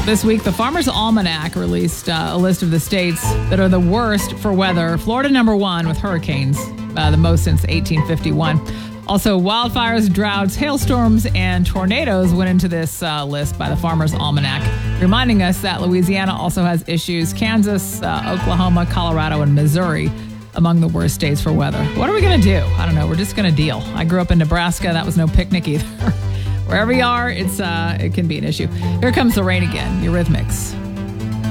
This week, the Farmer's Almanac released a list of the states that are the worst for weather. Florida, number one, with hurricanes, the most since 1851. Also, wildfires, droughts, hailstorms, and tornadoes went into this list by the Farmer's Almanac, reminding us that Louisiana also has issues. Kansas, Oklahoma, Colorado, and Missouri among the worst states for weather. What are we going to do? I don't know. We're just going to deal. I grew up in Nebraska. That was no picnic either. Wherever you are, it can be an issue. Here comes the rain again. Eurythmics.